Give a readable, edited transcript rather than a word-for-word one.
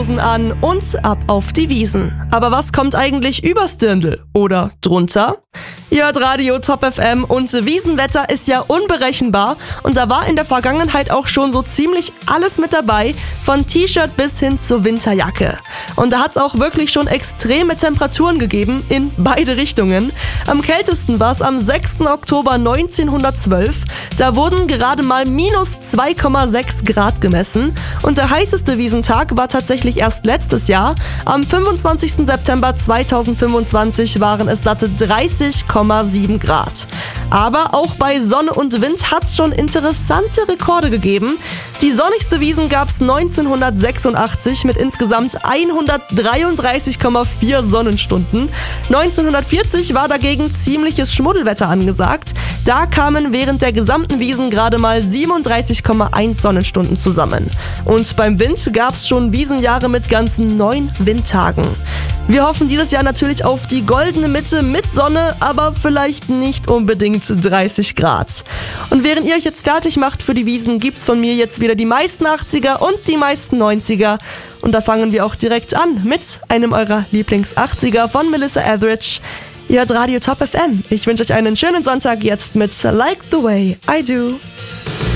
Jogginghose an und ab auf die Wiesen. Aber was kommt eigentlich übers Dirndl oder drunter? Ihr hört Radio Top FM und Wiesenwetter ist ja unberechenbar und da war in der Vergangenheit auch schon so ziemlich alles mit dabei, von T-Shirt bis hin zur Winterjacke. Und da hat es auch wirklich schon extreme Temperaturen gegeben in beide Richtungen. Am kältesten war es am 6. Oktober 1912. Da wurden gerade mal minus 2,6 Grad gemessen und der heißeste Wiesentag war tatsächlich erst letztes Jahr. Am 25. September 2025 waren es satte 30,7 Grad. Aber auch bei Sonne und Wind hat es schon interessante Rekorde gegeben. Die sonnigste Wiesn gab es 1986 mit insgesamt 133,4 Sonnenstunden. 1940 war dagegen ziemliches Schmuddelwetter angesagt. Da kamen während der gesamten Wiesn gerade mal 37,1 Sonnenstunden zusammen. Und beim Wind gab es schon Wiesenjahre mit ganzen 9 Windtagen. Wir hoffen dieses Jahr natürlich auf die goldene Mitte mit Sonne, aber vielleicht nicht unbedingt 30 Grad. Und während ihr euch jetzt fertig macht für die Wiesn, gibt's von mir jetzt wieder die meisten 80er und die meisten 90er. Und da fangen wir auch direkt an mit einem eurer Lieblings-80er von Melissa Etheridge. Ihr hört Radio Top FM. Ich wünsche euch einen schönen Sonntag jetzt mit Like the Way I Do.